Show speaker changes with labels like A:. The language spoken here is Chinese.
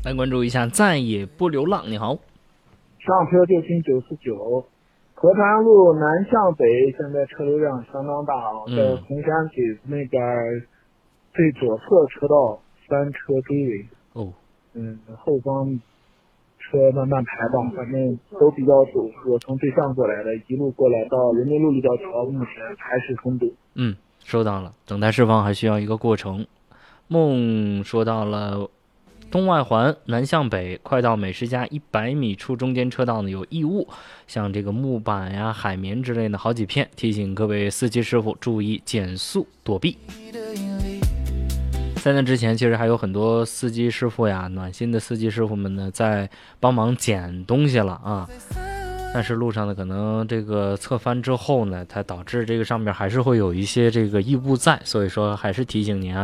A: 来关注一下再也不流浪。你好，
B: 上车就听949，河滩路南向北，现在车流量相当大啊，在红山嘴那边最左侧车道3车追尾。后方车慢慢排吧，反正都比较堵。我从对向过来的，一路过来到人民路立交桥，目前还是封堵。
A: 收到了，等待释放还需要一个过程。梦说到了东外环南向北，快到美食家100米处中间车道呢有异物，像这个木板呀、海绵之类的好几片，提醒各位司机师傅注意减速躲避。在那之前，其实还有很多司机师傅呀，暖心的司机师傅们呢，在帮忙捡东西了啊。但是路上呢，可能这个侧翻之后呢，它导致这个上面还是会有一些这个异物在，所以说还是提醒您啊。